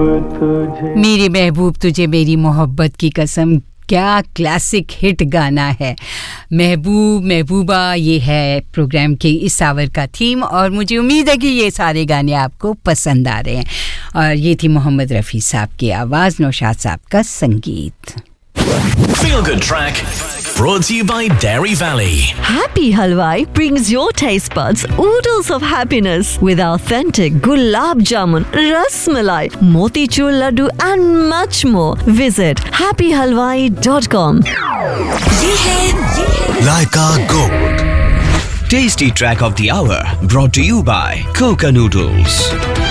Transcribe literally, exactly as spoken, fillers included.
मेरे महबूब तुझे मेरी मोहब्बत की कसम, क्या क्लासिक हिट गाना है। महबूब महबूबा, ये है प्रोग्राम के इस आवर का थीम और मुझे उम्मीद है कि ये सारे गाने आपको पसंद आ रहे हैं। और ये थी मोहम्मद रफ़ी साहब की आवाज़, नौशाद साहब का संगीत। Feel Good Track brought to you by Dairy Valley. Happy Halwai brings your taste buds oodles of happiness with authentic gulab jamun, ras malai, motichur laddu and much more. Visit happy halwai dot com. ये है Laika Gold. Tasty track of the hour brought to you by Coca Noodles.